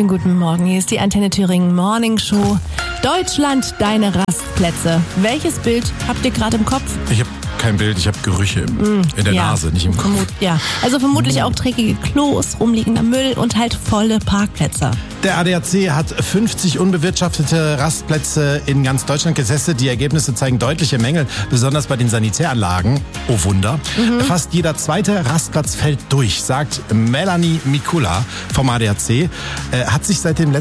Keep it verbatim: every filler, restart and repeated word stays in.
wunderschönen guten Morgen. Hier ist die Antenne Thüringen Morning Show. Deutschland, deine Rastplätze. Welches Bild habt ihr gerade im Kopf? Ich habe kein Bild, ich habe Gerüche mm, in der ja, Nase, nicht im Kopf. Vermut, ja, also vermutlich mm. auch dreckige Klos, rumliegender Müll und halt volle Parkplätze. Der A D A C hat fünfzig unbewirtschaftete Rastplätze in ganz Deutschland getestet. Die Ergebnisse zeigen deutliche Mängel, besonders bei den Sanitäranlagen. Oh Wunder. Mhm. Fast jeder zweite Rastplatz fällt durch, sagt Melanie Mikula vom A D A C. Äh, hat sich seit dem